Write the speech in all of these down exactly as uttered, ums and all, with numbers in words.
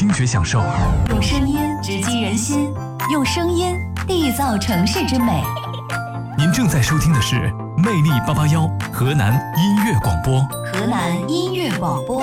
听觉享受， 用声音直击人心，用声音缔造城市之美。 您正在收听的是魅力八八幺河南音乐广播。 河南音乐广播。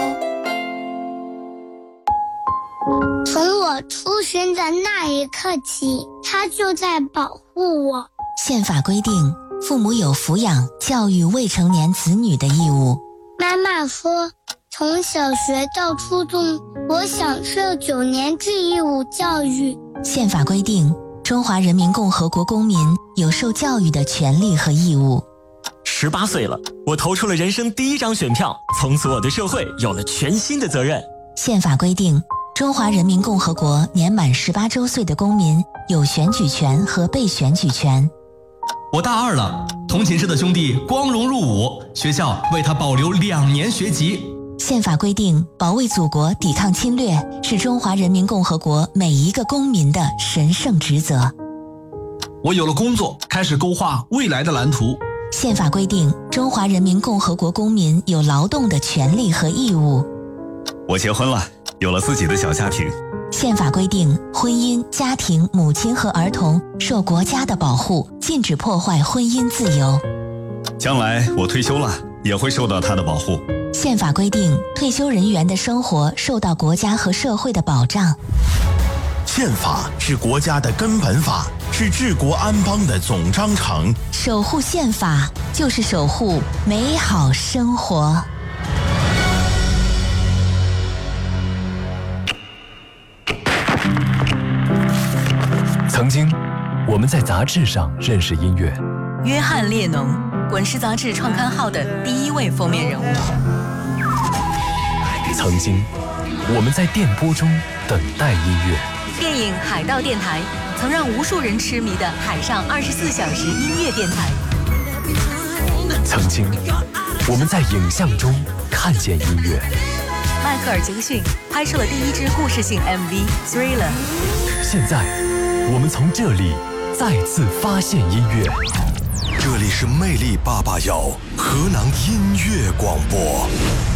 从我出生的那一刻起，他就在保护我。 宪法规定，父母有抚养、教育未成年子女的义务。 妈妈说，从小学到初中，我享受九年制义务教育。 宪法规定，中华人民共和国公民有受教育的权利和义务。 十八岁了，我投出了人生第一张选票，从此我对社会有了全新的责任。 宪法规定，中华人民共和国年满十八周岁的公民有选举权和被选举权。 我大二了，同寝室的兄弟光荣入伍，学校为他保留两年学籍。 宪法规定，保卫祖国、抵抗侵略是中华人民共和国每一个公民的神圣职责。 我有了工作，开始勾画未来的蓝图。 宪法规定，中华人民共和国公民有劳动的权利和义务。 我结婚了，有了自己的小家庭。 宪法规定，婚姻、家庭、母亲和儿童受国家的保护，禁止破坏婚姻自由。 将来我退休了，也会受到他的保护。 宪法规定，退休人员的生活受到国家和社会的保障。 宪法是国家的根本法，是治国安邦的总章程。 守护宪法，就是守护美好生活。 曾经，我们在杂志上认识音乐。 约翰列侬，滚石杂志创刊号的第一位封面人物。 曾经，我们在电波中等待音乐。 电影《海盗电台》曾让无数人痴迷的海上二十四小时音乐电台。 曾经，我们在影像中看见音乐。 迈克尔·杰克逊拍摄了第一支故事性 M V《Thriller》。 现在，我们从这里再次发现音乐。 这里是魅力八八幺河南音乐广播。